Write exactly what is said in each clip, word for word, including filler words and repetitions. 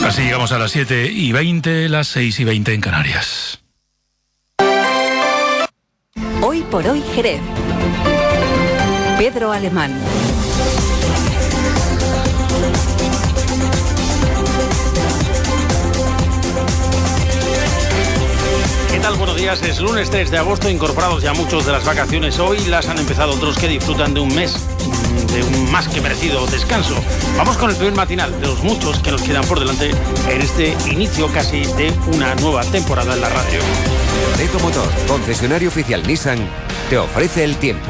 Así llegamos a las siete y veinte, las seis y veinte en Canarias. Hoy por hoy Jerez. Pedro Alemán. ¿Qué tal? Buenos días. Es lunes tres de agosto, incorporados ya muchos de las vacaciones. Hoy las han empezado otros que disfrutan de un mes, de un más que merecido descanso. Vamos con el primer matinal de los muchos que nos quedan por delante en este inicio casi de una nueva temporada en la radio. Loreto Motor, concesionario oficial Nissan, te ofrece el tiempo.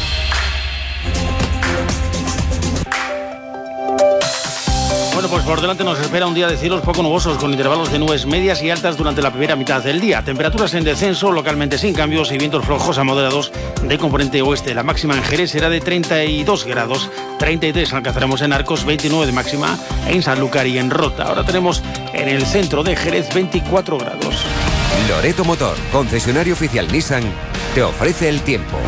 Bueno, pues por delante nos espera un día de cielos poco nubosos con intervalos de nubes medias y altas durante la primera mitad del día. Temperaturas en descenso, localmente sin cambios y vientos flojos a moderados de componente oeste. La máxima en Jerez será de treinta y dos grados, treinta y tres alcanzaremos en Arcos, veintinueve de máxima en Sanlúcar y en Rota. Ahora tenemos en el centro de Jerez veinticuatro grados. Loreto Motor, concesionario oficial Nissan, te ofrece el tiempo.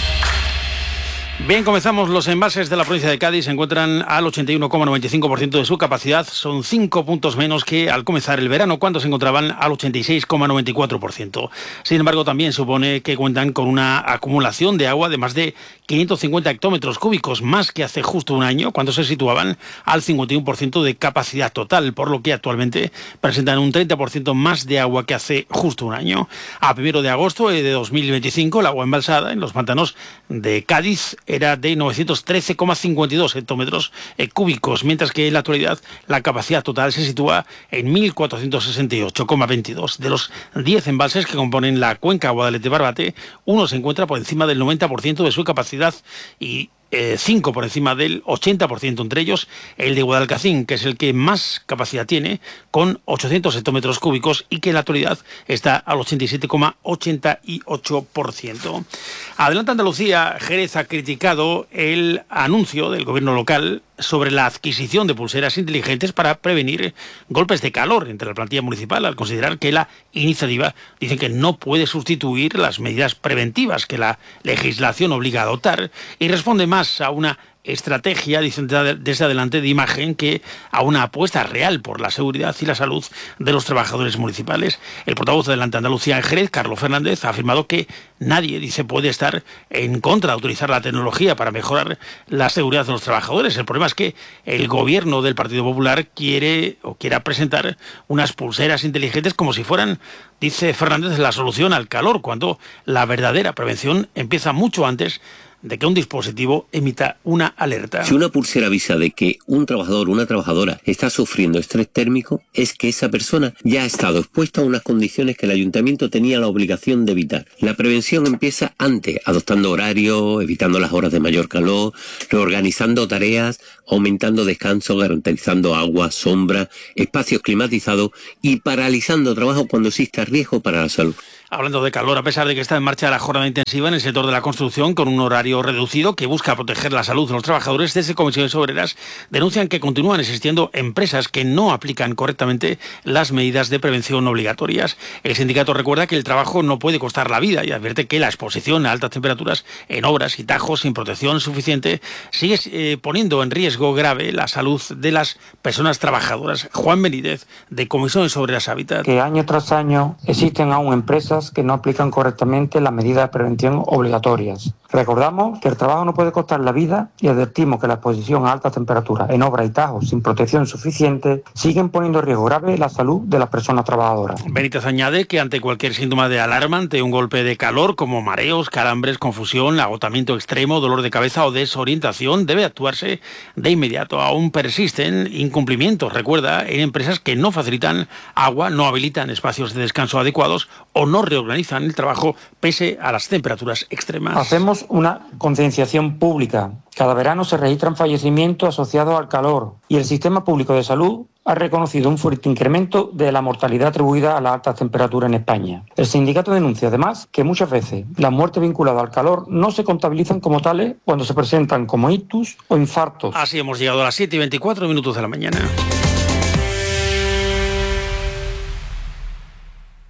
Bien, comenzamos. Los embalses de la provincia de Cádiz se encuentran al ochenta y uno coma noventa y cinco por ciento de su capacidad. Son cinco puntos menos que al comenzar el verano, cuando se encontraban al ochenta y seis coma noventa y cuatro por ciento. Sin embargo, también supone que cuentan con una acumulación de agua de más de quinientos cincuenta hectómetros cúbicos, más que hace justo un año, cuando se situaban al cincuenta y uno por ciento de capacidad total, por lo que actualmente presentan un treinta por ciento más de agua que hace justo un año. A primero de agosto de dos mil veinticinco, el agua embalsada en los pantanos de Cádiz era de novecientos trece coma cincuenta y dos hectómetros cúbicos, mientras que en la actualidad la capacidad total se sitúa en mil cuatrocientos sesenta y ocho coma veintidós. De los diez embalses que componen la cuenca Guadalete-Barbate, uno se encuentra por encima del noventa por ciento de su capacidad y cinco por encima del ochenta por ciento, entre ellos el de Guadalcacín, que es el que más capacidad tiene, con ochocientos hectómetros cúbicos y que en la actualidad está al ochenta y siete coma ochenta y ocho por ciento. Adelante Andalucía, Jerez ha criticado el anuncio del gobierno local sobre la adquisición de pulseras inteligentes para prevenir golpes de calor entre la plantilla municipal, al considerar que la iniciativa, dicen que no puede sustituir las medidas preventivas que la legislación obliga a adoptar, y responde más a una estrategia, dicen desde adelante, de imagen que a una apuesta real por la seguridad y la salud de los trabajadores municipales. El portavoz de Adelante Andalucía en Jerez, Carlos Fernández, ha afirmado que nadie, dice, puede estar en contra de utilizar la tecnología para mejorar la seguridad de los trabajadores. El problema es que el gobierno del Partido Popular quiere o quiera presentar unas pulseras inteligentes como si fueran, dice Fernández, la solución al calor, cuando la verdadera prevención empieza mucho antes de que un dispositivo emita una alerta. Si una pulsera avisa de que un trabajador o una trabajadora está sufriendo estrés térmico, es que esa persona ya ha estado expuesta a unas condiciones que el ayuntamiento tenía la obligación de evitar. La prevención empieza antes, adoptando horarios, evitando las horas de mayor calor, reorganizando tareas, aumentando descanso, garantizando agua, sombra, espacios climatizados y paralizando trabajo cuando exista riesgo para la salud. Hablando de calor, a pesar de que está en marcha la jornada intensiva en el sector de la construcción con un horario reducido que busca proteger la salud de los trabajadores, desde Comisiones Obreras denuncian que continúan existiendo empresas que no aplican correctamente las medidas de prevención obligatorias. El sindicato recuerda que el trabajo no puede costar la vida y advierte que la exposición a altas temperaturas en obras y tajos sin protección suficiente sigue eh, poniendo en riesgo grave la salud de las personas trabajadoras. Juan Benítez, de Comisiones Obreras Hábitat. Que año tras año existen aún empresas que no aplican correctamente las medidas de prevención obligatorias. Recordamos que el trabajo no puede costar la vida y advertimos que la exposición a altas temperaturas en obras y tajos sin protección suficiente siguen poniendo en riesgo grave la salud de las personas trabajadoras. Benítez añade que ante cualquier síntoma de alarma ante un golpe de calor como mareos, calambres, confusión, agotamiento extremo, dolor de cabeza o desorientación, debe actuarse de inmediato. Aún persisten incumplimientos, recuerda, en empresas que no facilitan agua, no habilitan espacios de descanso adecuados o no reorganizan el trabajo pese a las temperaturas extremas. Hacemos una concienciación pública. Cada verano se registran fallecimientos asociados al calor y el Sistema Público de Salud ha reconocido un fuerte incremento de la mortalidad atribuida a las altas temperaturas en España. El sindicato denuncia además que muchas veces las muertes vinculadas al calor no se contabilizan como tales cuando se presentan como ictus o infartos. Así hemos llegado a las siete y veinticuatro minutos de la mañana.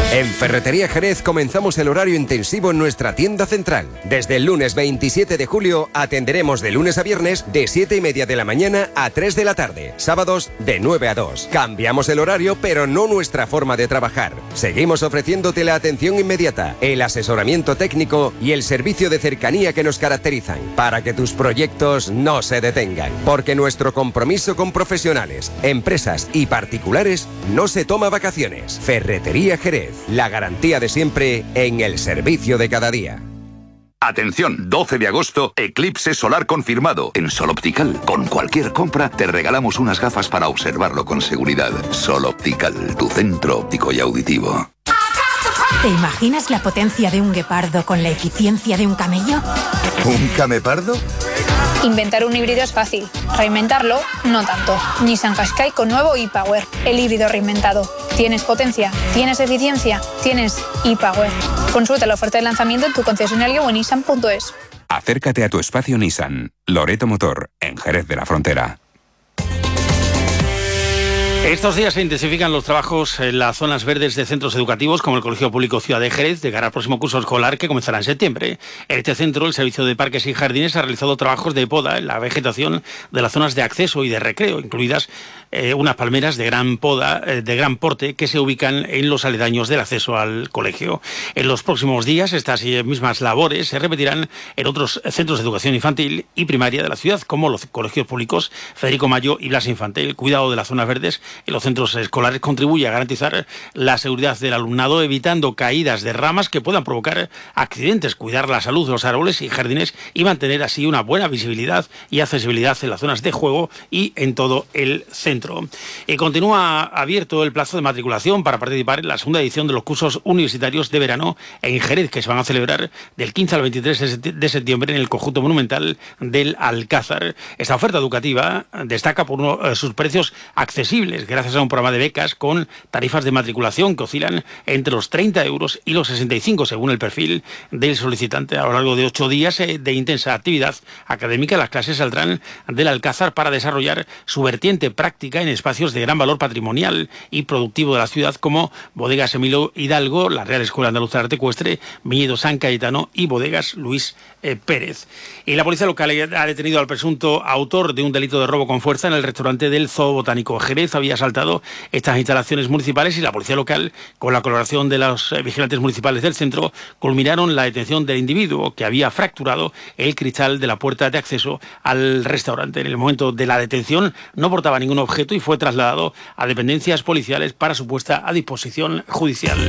En Ferretería Jerez comenzamos el horario intensivo en nuestra tienda central. Desde el lunes veintisiete de julio atenderemos de lunes a viernes de siete y media de la mañana a tres de la tarde. Sábados de nueve a dos. Cambiamos el horario, pero no nuestra forma de trabajar. Seguimos ofreciéndote la atención inmediata, el asesoramiento técnico y el servicio de cercanía que nos caracterizan, para que tus proyectos no se detengan. Porque nuestro compromiso con profesionales, empresas y particulares no se toma vacaciones. Ferretería Jerez. La garantía de siempre en el servicio de cada día. Atención, doce de agosto, eclipse solar confirmado en Sol Optical. Con cualquier compra te regalamos unas gafas para observarlo con seguridad. Sol Optical, tu centro óptico y auditivo. ¿Te imaginas la potencia de un guepardo con la eficiencia de un camello? ¿Un camepardo? Inventar un híbrido es fácil, reinventarlo no tanto. Nissan Qashqai con nuevo e-Power, el híbrido reinventado. ¿Tienes potencia? ¿Tienes eficiencia? ¿Tienes e-Power? Consulta la oferta de lanzamiento en tu concesionario o en nissan punto es. Acércate a tu espacio Nissan. Loreto Motor, en Jerez de la Frontera. Estos días se intensifican los trabajos en las zonas verdes de centros educativos como el Colegio Público Ciudad de Jerez de cara al próximo curso escolar que comenzará en septiembre. En este centro, el Servicio de Parques y Jardines ha realizado trabajos de poda en la vegetación de las zonas de acceso y de recreo, incluidas eh, unas palmeras de gran poda, eh, de gran porte, que se ubican en los aledaños del acceso al colegio. En los próximos días, estas mismas labores se repetirán en otros centros de educación infantil y primaria de la ciudad, como los colegios públicos Federico Mayo y Blas Infante. El cuidado de las zonas verdes en los centros escolares contribuye a garantizar la seguridad del alumnado, evitando caídas de ramas que puedan provocar accidentes, cuidar la salud de los árboles y jardines y mantener así una buena visibilidad y accesibilidad en las zonas de juego y en todo el centro. Y continúa abierto el plazo de matriculación para participar en la segunda edición de los cursos universitarios de verano en Jerez, que se van a celebrar del quince al veintitrés de septiembre en el conjunto monumental del Alcázar. Esta oferta educativa destaca por uno, eh, sus precios accesibles, gracias a un programa de becas con tarifas de matriculación que oscilan entre los treinta euros y los sesenta y cinco según el perfil del solicitante. A lo largo de ocho días de intensa actividad académica, las clases saldrán del Alcázar para desarrollar su vertiente práctica en espacios de gran valor patrimonial y productivo de la ciudad como Bodegas Emilio Hidalgo, la Real Escuela Andaluza de Arte Ecuestre, Viñedo San Cayetano y Bodegas Luis eh, Pérez. Y la policía local ha detenido al presunto autor de un delito de robo con fuerza en el restaurante del Zoo Botánico. Jerez había asaltado estas instalaciones municipales y la policía local, con la colaboración de los vigilantes municipales del centro, culminaron la detención del individuo que había fracturado el cristal de la puerta de acceso al restaurante. En el momento de la detención no portaba ningún objeto y fue trasladado a dependencias policiales para su puesta a disposición judicial.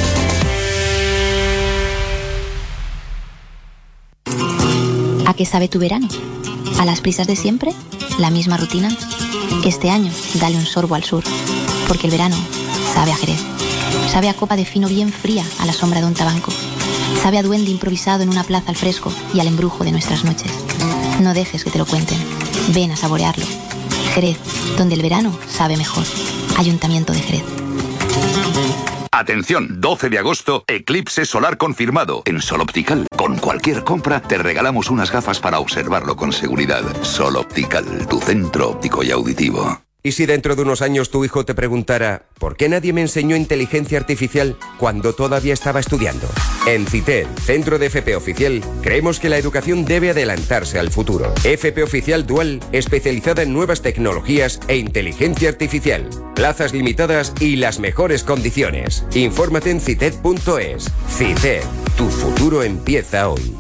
¿A qué sabe tu verano? ¿A las prisas de siempre? ¿La misma rutina? Este año, dale un sorbo al sur, porque el verano sabe a Jerez. Sabe a copa de fino bien fría a la sombra de un tabanco. Sabe a duende improvisado en una plaza al fresco y al embrujo de nuestras noches. No dejes que te lo cuenten. Ven a saborearlo. Jerez, donde el verano sabe mejor. Ayuntamiento de Jerez. Atención, doce de agosto, eclipse solar confirmado en Sol Optical. Con cualquier compra te regalamos unas gafas para observarlo con seguridad. Sol Optical, tu centro óptico y auditivo. ¿Y si dentro de unos años tu hijo te preguntara ¿por qué nadie me enseñó inteligencia artificial cuando todavía estaba estudiando? En CITED, Centro de F P Oficial, creemos que la educación debe adelantarse al futuro. F P Oficial Dual, especializada en nuevas tecnologías e inteligencia artificial. Plazas limitadas y las mejores condiciones. Infórmate en cited punto es. CITED, tu futuro empieza hoy.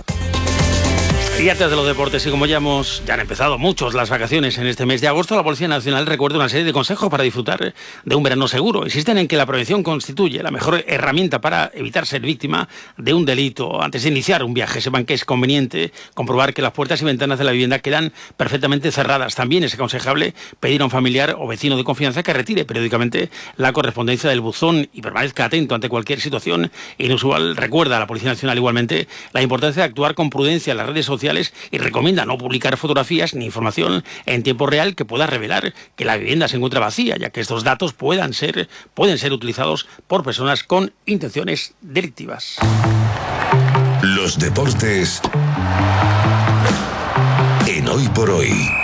Y antes de los deportes, y como ya hemos ya han empezado muchos las vacaciones en este mes de agosto, la Policía Nacional recuerda una serie de consejos para disfrutar de un verano seguro. Insisten en que la prevención constituye la mejor herramienta para evitar ser víctima de un delito. Antes de iniciar un viaje, sepan que es conveniente comprobar que las puertas y ventanas de la vivienda quedan perfectamente cerradas. También es aconsejable pedir a un familiar o vecino de confianza que retire periódicamente la correspondencia del buzón y permanezca atento ante cualquier situación inusual. Recuerda a la Policía Nacional igualmente la importancia de actuar con prudencia en las redes sociales y recomienda no publicar fotografías ni información en tiempo real que pueda revelar que la vivienda se encuentra vacía, ya que estos datos puedan ser, pueden ser utilizados por personas con intenciones delictivas. Los deportes en Hoy por Hoy.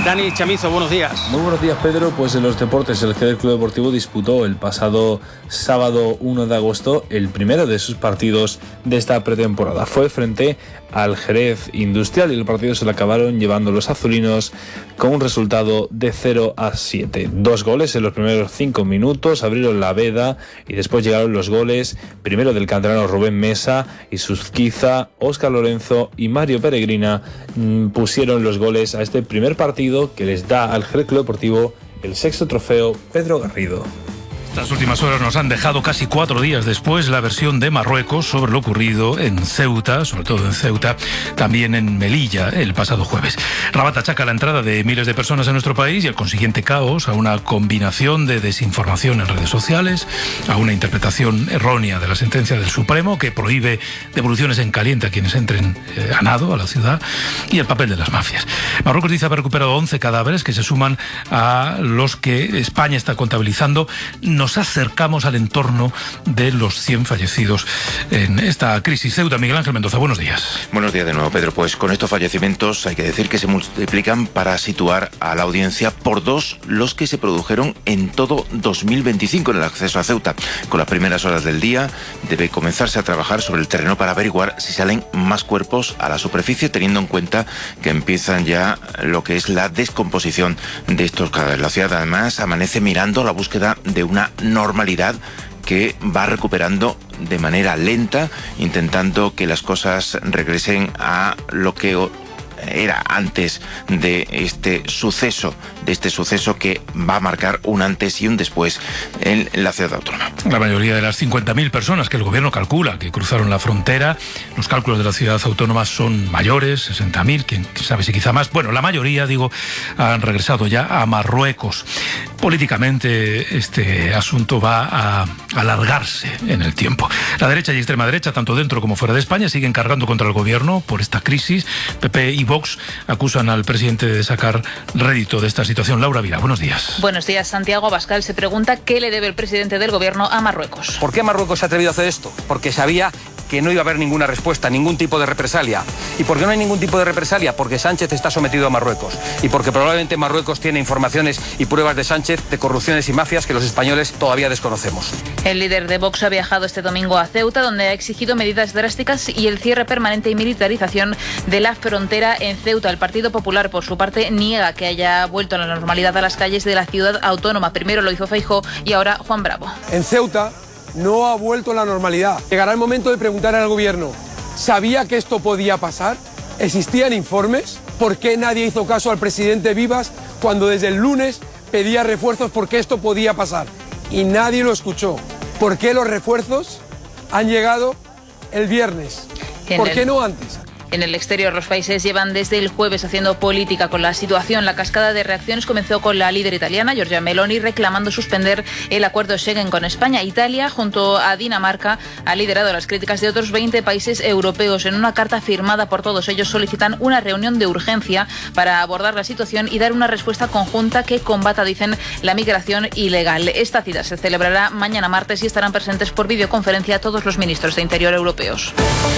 Dani Chamizo, buenos días. Muy buenos días, Pedro. Pues en los deportes, el Jerez Club Deportivo disputó el pasado sábado uno de agosto el primero de sus partidos de esta pretemporada. Fue frente al Jerez Industrial y el partido se lo acabaron llevando los azulinos con un resultado de cero a siete. Dos goles en los primeros cinco minutos, abrieron la veda y después llegaron los goles, primero del canterano Rubén Mesa y Susquiza, Óscar Lorenzo y Mario Peregrina mmm, pusieron los goles a este primer partido que les da al Jerez Club Deportivo el sexto trofeo Pedro Garrido. Las últimas horas nos han dejado casi cuatro días después la versión de Marruecos sobre lo ocurrido en Ceuta, sobre todo en Ceuta, también en Melilla el pasado jueves. Rabat achaca la entrada de miles de personas en nuestro país y el consiguiente caos a una combinación de desinformación en redes sociales, a una interpretación errónea de la sentencia del Supremo que prohíbe devoluciones en caliente a quienes entren eh, a nado a la ciudad y el papel de las mafias. Marruecos dice haber recuperado once cadáveres que se suman a los que España está contabilizando. Nos Nos acercamos al entorno de los cien fallecidos en esta crisis. Ceuta, Miguel Ángel Mendoza, buenos días. Buenos días de nuevo, Pedro. Pues con estos fallecimientos hay que decir que se multiplican para situar a la audiencia por dos los que se produjeron en todo dos mil veinticinco en el acceso a Ceuta. Con las primeras horas del día debe comenzarse a trabajar sobre el terreno para averiguar si salen más cuerpos a la superficie, teniendo en cuenta que empiezan ya lo que es la descomposición de estos cadáveres. La ciudad además amanece mirando la búsqueda de una normalidad que va recuperando de manera lenta, intentando que las cosas regresen a lo que era antes de este suceso, de este suceso que va a marcar un antes y un después en la ciudad autónoma. La mayoría de las cincuenta mil personas que el gobierno calcula que cruzaron la frontera, los cálculos de la ciudad autónoma son mayores, sesenta mil, quién sabe si quizá más. Bueno, la mayoría, digo, han regresado ya a Marruecos. Políticamente este asunto va a alargarse en el tiempo. La derecha y extrema derecha, tanto dentro como fuera de España, siguen cargando contra el gobierno por esta crisis. P P y Vox acusan al presidente de sacar rédito de esta situación. Laura Vila, buenos días. Buenos días. Santiago Abascal se pregunta qué le debe el presidente del gobierno a Marruecos. ¿Por qué Marruecos se ha atrevido a hacer esto? Porque sabía que no iba a haber ninguna respuesta, ningún tipo de represalia. ¿Y por qué no hay ningún tipo de represalia? Porque Sánchez está sometido a Marruecos. Y porque probablemente Marruecos tiene informaciones y pruebas de Sánchez de corrupciones y mafias que los españoles todavía desconocemos. El líder de Vox ha viajado este domingo a Ceuta, donde ha exigido medidas drásticas y el cierre permanente y militarización de la frontera en Ceuta. El Partido Popular, por su parte, niega que haya vuelto a la normalidad a las calles de la ciudad autónoma. Primero lo hizo Feijóo y ahora Juan Bravo. En Ceuta no ha vuelto la normalidad. Llegará el momento de preguntar al gobierno, ¿sabía que esto podía pasar? ¿Existían informes? ¿Por qué nadie hizo caso al presidente Vivas cuando desde el lunes pedía refuerzos porque esto podía pasar? Y nadie lo escuchó. ¿Por qué los refuerzos han llegado el viernes? ¿Por qué no antes? En el exterior, los países llevan desde el jueves haciendo política con la situación. La cascada de reacciones comenzó con la líder italiana, Giorgia Meloni, reclamando suspender el acuerdo Schengen con España. Italia, junto a Dinamarca, ha liderado las críticas de otros veinte países europeos. En una carta firmada por todos ellos solicitan una reunión de urgencia para abordar la situación y dar una respuesta conjunta que combata, dicen, la migración ilegal. Esta cita se celebrará mañana martes y estarán presentes por videoconferencia todos los ministros de Interior europeos.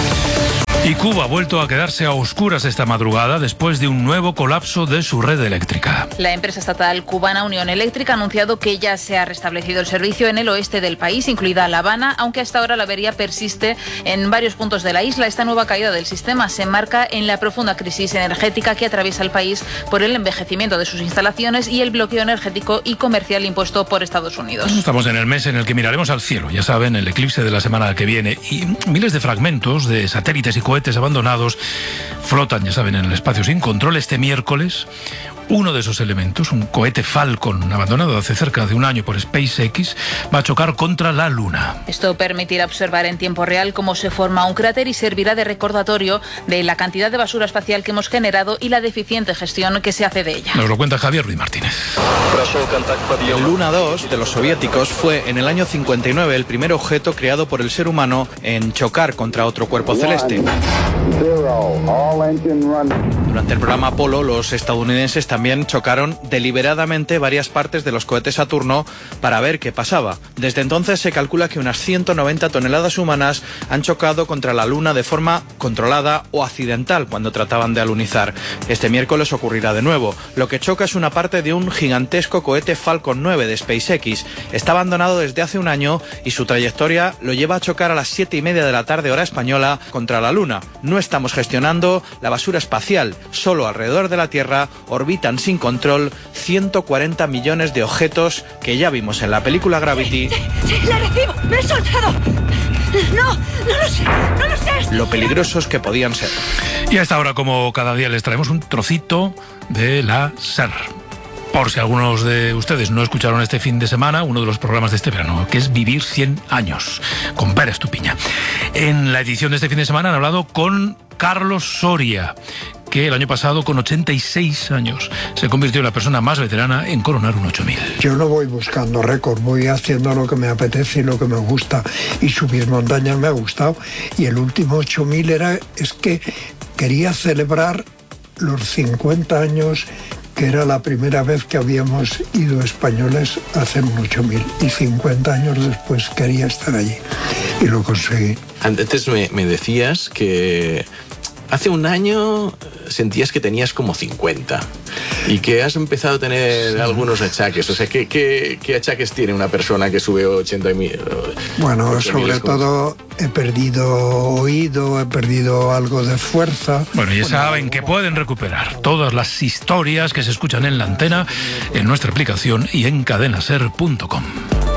Y Cuba ha vuelto a quedarse a oscuras esta madrugada después de un nuevo colapso de su red eléctrica. La empresa estatal cubana Unión Eléctrica ha anunciado que ya se ha restablecido el servicio en el oeste del país, incluida La Habana, aunque hasta ahora la avería persiste en varios puntos de la isla. Esta nueva caída del sistema se enmarca en la profunda crisis energética que atraviesa el país por el envejecimiento de sus instalaciones y el bloqueo energético y comercial impuesto por Estados Unidos. Estamos en el mes en el que miraremos al cielo, ya saben, el eclipse de la semana que viene, y miles de fragmentos de satélites y cohetes abandonados flotan, ya saben, en el espacio sin control. Este miércoles, uno de esos elementos, un cohete Falcon abandonado hace cerca de un año por SpaceX, va a chocar contra la Luna. Esto permitirá observar en tiempo real cómo se forma un cráter y servirá de recordatorio de la cantidad de basura espacial que hemos generado y la deficiente gestión que se hace de ella. Nos lo cuenta Javier Ruiz Martínez. El Luna dos de los soviéticos fue en el año cincuenta y nueve el primer objeto creado por el ser humano en chocar contra otro cuerpo celeste. Durante el programa Apolo, los estadounidenses también chocaron deliberadamente varias partes de los cohetes Saturno para ver qué pasaba. Desde entonces se calcula que unas ciento noventa toneladas humanas han chocado contra la Luna de forma controlada o accidental cuando trataban de alunizar. Este miércoles ocurrirá de nuevo. Lo que choca es una parte de un gigantesco cohete Falcon nueve de SpaceX. Está abandonado desde hace un año y su trayectoria lo lleva a chocar a las siete y media de la tarde hora española contra la Luna. No estamos gestionando la basura espacial. Solo alrededor de la Tierra orbitan sin control ciento cuarenta millones de objetos que ya vimos en la película Gravity. Sí, sí, sí, la recibo, me he soltado. No, no lo sé, no lo sé. Lo peligrosos que podían ser. Y a esta hora, como cada día, les traemos un trocito de la SER. Por si algunos de ustedes no escucharon este fin de semana uno de los programas de este verano, que es Vivir cien años, con Pera Estupiña. En la edición de este fin de semana han hablado con Carlos Soria, que el año pasado, con ochenta y seis años, se convirtió en la persona más veterana en coronar un ocho mil. Yo no voy buscando récord, voy haciendo lo que me apetece y lo que me gusta, y subir montañas me ha gustado, y el último ocho mil era, es que quería celebrar los cincuenta años, que era la primera vez que habíamos ido españoles a hacer un ocho mil, y cincuenta años después quería estar allí, y lo conseguí. Antes me, me decías que hace un año sentías que tenías como cincuenta y que has empezado a tener sí. algunos achaques. O sea, ¿qué, qué, qué achaques tiene una persona que sube ochenta mil? Bueno, sobre todo he perdido oído, he perdido algo de fuerza. Bueno, ya saben que pueden recuperar todas las historias que se escuchan en la antena en nuestra aplicación y en cadenaser punto com.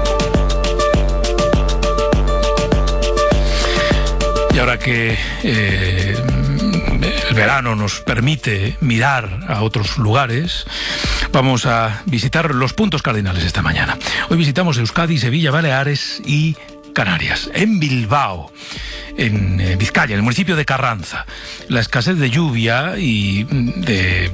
Y ahora que eh, el verano nos permite mirar a otros lugares, vamos a visitar los puntos cardinales esta mañana. Hoy visitamos Euskadi, Sevilla, Baleares y Canarias. En Bilbao, en eh, Vizcaya, en el municipio de Carranza, la escasez de lluvia y de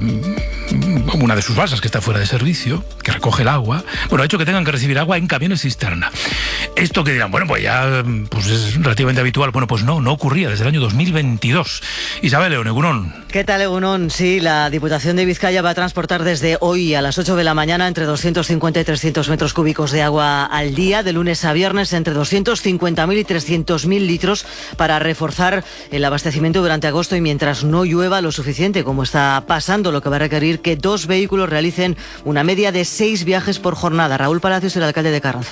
una de sus balsas que está fuera de servicio, que recoge el agua, bueno, ha hecho que tengan que recibir agua en camiones cisterna. Esto que dirán, bueno, pues ya pues es relativamente habitual. Bueno, pues no, no ocurría desde el año dos mil veintidós. Isabel León, Egunon. ¿Qué tal, Egunon? Sí, la Diputación de Vizcaya va a transportar desde hoy a las ocho de la mañana entre doscientos cincuenta y trescientos metros cúbicos de agua al día, de lunes a viernes entre doscientos cincuenta mil y trescientos mil litros, para reforzar el abastecimiento durante agosto y mientras no llueva lo suficiente, como está pasando, lo que va a requerir que dos vehículos realicen una media de seis viajes por jornada. Raúl Palacios, el alcalde de Carranza.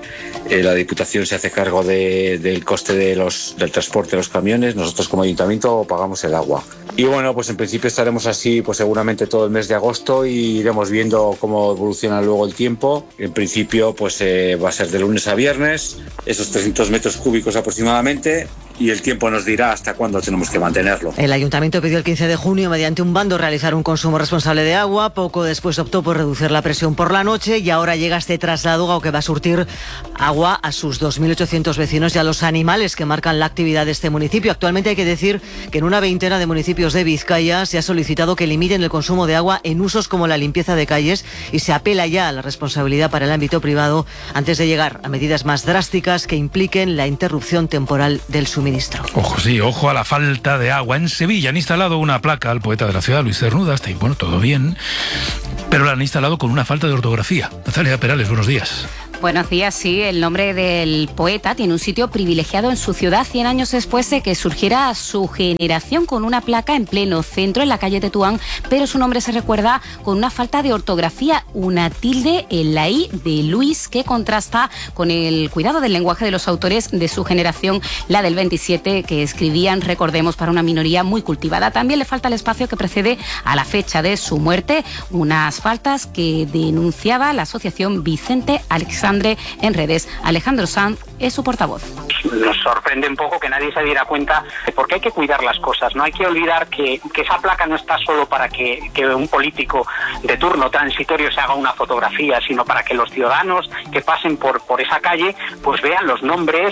Eh, la Diputación se hace cargo de, del coste de los, del transporte de los camiones. Nosotros como Ayuntamiento pagamos el agua. Y bueno, pues en principio estaremos así pues seguramente todo el mes de agosto y iremos viendo cómo evoluciona luego el tiempo. En principio pues eh, va a ser de lunes a viernes, esos trescientos metros cúbicos aproximadamente, y el tiempo nos dirá hasta cuándo tenemos que mantenerlo. El Ayuntamiento pidió el quince de junio mediante un bando realizar un consumo responsable de agua. Poco después optó por reducir la presión por la noche y ahora llega este traslado que va a surtir agua a sus dos mil ochocientos vecinos y a los animales que marcan la actividad de este municipio. Actualmente hay que decir que en una veintena de municipios de Vizcaya se ha solicitado que limiten el consumo de agua en usos como la limpieza de calles y se apela ya a la responsabilidad para el ámbito privado antes de llegar a medidas más drásticas que impliquen la interrupción temporal del suministro. Ojo, sí, ojo a la falta de agua. En Sevilla han instalado una placa al poeta de la ciudad, Luis Cernuda, está ahí, bueno, todo bien, pero la han instalado con una falta de ortografía. Natalia Perales, buenos días. Buenos días, sí. El nombre del poeta tiene un sitio privilegiado en su ciudad cien años después de que surgiera su generación, con una placa en pleno centro, en la calle Tetuán, pero su nombre se recuerda con una falta de ortografía, una tilde en la I de Luis, que contrasta con el cuidado del lenguaje de los autores de su generación, la del veintisiete, que escribían, recordemos, para una minoría muy cultivada. También le falta el espacio que precede a la fecha de su muerte, unas faltas que denunciaba la asociación Vicente Alexandre en redes. Alejandro Sanz es su portavoz. Nos sorprende un poco que nadie se diera cuenta de por qué hay que cuidar las cosas. No hay que olvidar que, que esa placa no está solo para que, que un político de turno transitorio se haga una fotografía, sino para que los ciudadanos que pasen por, por esa calle pues vean los nombres.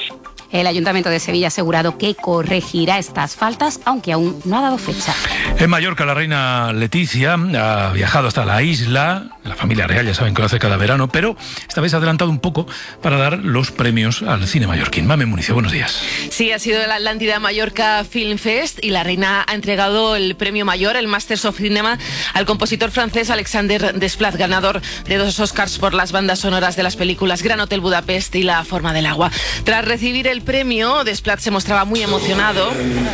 El Ayuntamiento de Sevilla ha asegurado que corregirá estas faltas, aunque aún no ha dado fecha. En Mallorca, la reina Leticia ha viajado hasta la isla. La familia real ya saben que lo hace cada verano, pero esta vez ha adelantado un poco para dar los premios al cine mallorquín. Mame Municio, buenos días. Sí, ha sido el Atlántida Mallorca Film Fest y la reina ha entregado el premio mayor, el Masters of Cinema, al compositor francés Alexander Desplat, ganador de dos Oscars por las bandas sonoras de las películas Gran Hotel Budapest y La Forma del Agua. Tras recibir el premio, Desplat se mostraba muy emocionado.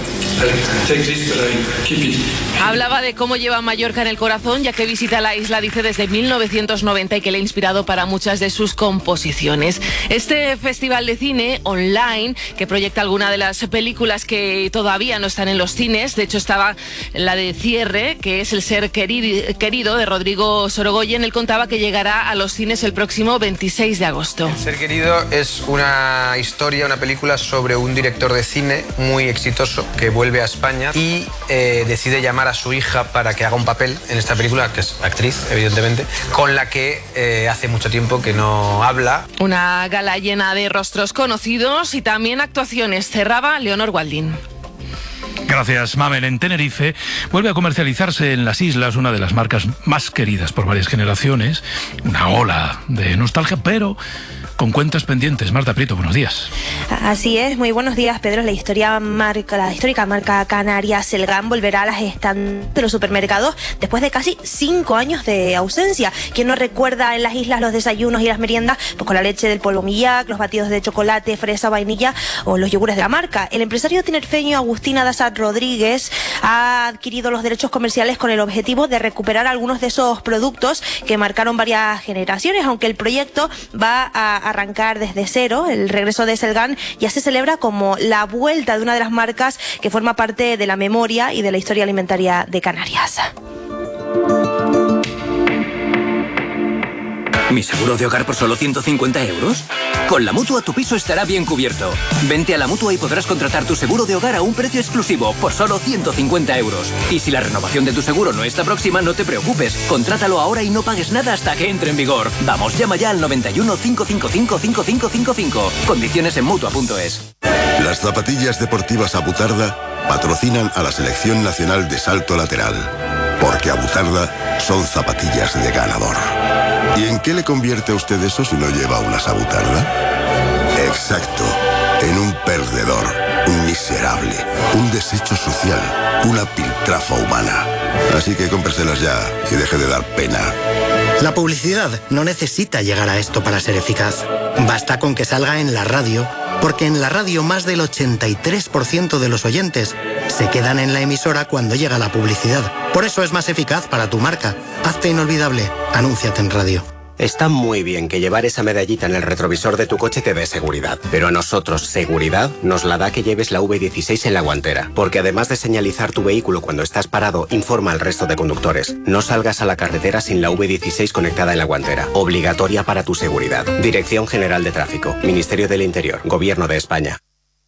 Hablaba de cómo lleva Mallorca en el corazón, ya que visita la isla, dice, desde mil novecientos noventa y que le ha inspirado para muchas de sus composiciones. Este festival de cine online, que proyecta alguna de las películas que todavía no están en los cines, de hecho estaba la de cierre, que es El ser querido, de Rodrigo Sorogoyen. Él contaba que llegará a los cines el próximo veintiséis de agosto. El ser querido es una historia, una película sobre un director de cine muy exitoso que vuelve a España y eh, decide llamar a su hija para que haga un papel en esta película, que es actriz, evidentemente, con la que eh, hace mucho tiempo que no habla. Una gala llena de rostros conocidos y también actuaciones. Cerraba Leonor Waldín. Gracias, Mamen. En Tenerife vuelve a comercializarse en las islas una de las marcas más queridas por varias generaciones. Una ola de nostalgia, pero con cuentas pendientes. Marta Prieto, buenos días. Así es, muy buenos días, Pedro. La historia marca, la histórica marca canaria Selgán volverá a las estantes de los supermercados después de casi cinco años de ausencia. ¿Quién no recuerda en las islas los desayunos y las meriendas? Pues con la leche del polvo Millac, los batidos de chocolate, fresa, vainilla o los yogures de la marca. El empresario tinerfeño Agustín Adasat Rodríguez ha adquirido los derechos comerciales con el objetivo de recuperar algunos de esos productos que marcaron varias generaciones, aunque el proyecto va a arrancar desde cero. El regreso de Selgán ya se celebra como la vuelta de una de las marcas que forma parte de la memoria y de la historia alimentaria de Canarias. ¿Mi seguro de hogar por solo ciento cincuenta euros? Con la Mutua tu piso estará bien cubierto. Vente a la Mutua y podrás contratar tu seguro de hogar a un precio exclusivo por solo ciento cincuenta euros. Y si la renovación de tu seguro no está próxima, no te preocupes. Contrátalo ahora y no pagues nada hasta que entre en vigor. Vamos, llama ya al noventa y uno, cinco cinco cinco, cinco cinco cinco cinco. Condiciones en Mutua punto es. Las zapatillas deportivas Abutarda patrocinan a la Selección Nacional de Salto Lateral. Porque Abutarda son zapatillas de ganador. ¿Y en qué le convierte a usted eso si no lleva una Abutarda? Exacto, en un perdedor, un miserable, un desecho social, una piltrafa humana. Así que cómpreselas ya y deje de dar pena. La publicidad no necesita llegar a esto para ser eficaz. Basta con que salga en la radio, porque en la radio más del ochenta y tres por ciento de los oyentes se quedan en la emisora cuando llega la publicidad. Por eso es más eficaz para tu marca. Hazte inolvidable. Anúnciate en radio. Está muy bien que llevar esa medallita en el retrovisor de tu coche te dé seguridad, pero a nosotros seguridad nos la da que lleves la V dieciséis en la guantera, porque además de señalizar tu vehículo cuando estás parado, informa al resto de conductores. No salgas a la carretera sin la V dieciséis conectada en la guantera, obligatoria para tu seguridad. Dirección General de Tráfico, Ministerio del Interior, Gobierno de España.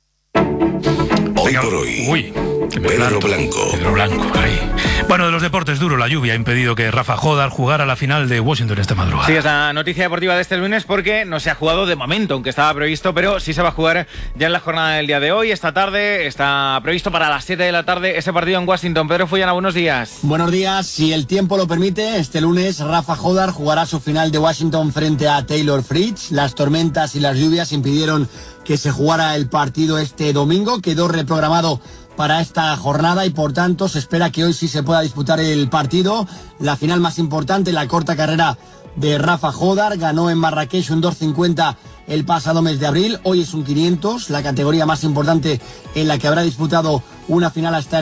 Hoy por hoy. Uy. Pedro Blanco. Pedro Blanco, ahí. Bueno, de los deportes duro, la lluvia ha impedido que Rafa Jodar jugara la final de Washington esta madrugada. Sí, es la noticia deportiva de este lunes porque no se ha jugado de momento, aunque estaba previsto, pero sí se va a jugar ya en la jornada del día de hoy. Esta tarde está previsto para las siete de la tarde ese partido en Washington. Pedro Fullana, buenos días. Buenos días. Si el tiempo lo permite, este lunes Rafa Jodar jugará su final de Washington frente a Taylor Fritz. Las tormentas y las lluvias impidieron que se jugara el partido este domingo. Quedó reprogramado para esta jornada y por tanto se espera que hoy sí se pueda disputar el partido. La final más importante, la corta carrera de Rafa Jodar, ganó en Marrakech un dos cincuenta el pasado mes de abril, hoy es un quinientos, la categoría más importante en la que habrá disputado una final hasta el